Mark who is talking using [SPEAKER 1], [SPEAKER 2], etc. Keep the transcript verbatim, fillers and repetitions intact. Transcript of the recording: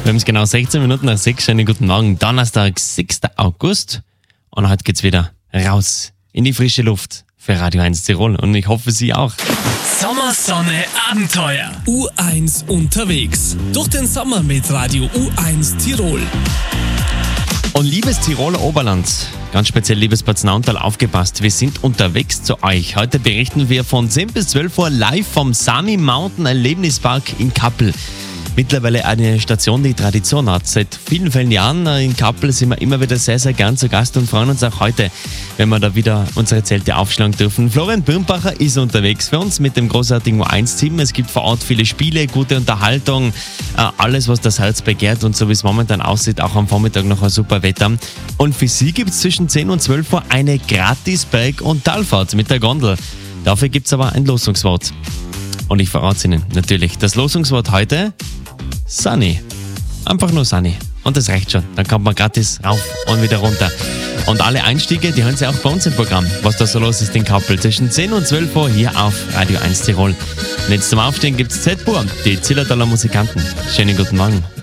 [SPEAKER 1] Wir haben es genau sechzehn Minuten nach sechs. Schönen guten Morgen. Donnerstag, sechster August. Und heute geht's wieder raus in die frische Luft für Radio eins Tirol. Und ich hoffe, Sie auch.
[SPEAKER 2] Sommersonne Abenteuer. U eins unterwegs. Durch den Sommer mit Radio U eins Tirol.
[SPEAKER 1] Und liebes Tiroler Oberland, ganz speziell liebes Bad Nauntal, aufgepasst, wir sind unterwegs zu euch. Heute berichten wir von zehn bis zwölf Uhr live vom Sunny Mountain Erlebnispark in Kappel. Mittlerweile eine Station, die Tradition hat. Seit vielen, vielen Jahren in Kappel sind wir immer wieder sehr, sehr gern zu Gast und freuen uns auch heute, wenn wir da wieder unsere Zelte aufschlagen dürfen. Florian Birnbacher ist unterwegs für uns mit dem großartigen U eins Team. Es gibt vor Ort viele Spiele, gute Unterhaltung, alles, was das Herz begehrt und so wie es momentan aussieht, auch am Vormittag noch ein super Wetter. Und für Sie gibt es zwischen zehn und zwölf Uhr eine gratis Berg- und Talfahrt mit der Gondel. Dafür gibt es aber ein Losungswort. Und ich verrate es Ihnen natürlich. Das Losungswort heute: Sunny. Einfach nur Sunny. Und das reicht schon. Dann kommt man gratis rauf und wieder runter. Und alle Einstiege, die hören Sie auch bei uns im Programm, was da so los ist in Kappel. Zwischen zehn und zwölf Uhr hier auf Radio eins Tirol. Und jetzt zum Aufstehen gibt es Z-Pur, die Zillertaler Musikanten. Schönen guten Morgen.